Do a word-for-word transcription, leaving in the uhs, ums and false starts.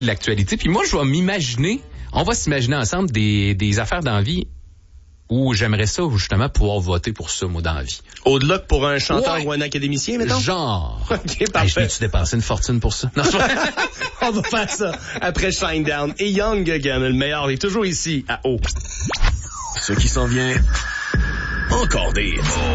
l'actualité. Puis moi, je vais m'imaginer, on va s'imaginer ensemble des, des affaires d'envie où j'aimerais ça, justement, pouvoir voter pour ça, moi, dans la vie. Au-delà que pour un chanteur Ouais. ou un académicien, mettons? Genre. OK, Hey, parfait. je vais-tu dépenser une fortune pour ça? Non, On va faire ça après Shinedown. Et Young Again, le meilleur, est toujours ici, à O. Ce qui s'en vient, encore des hits.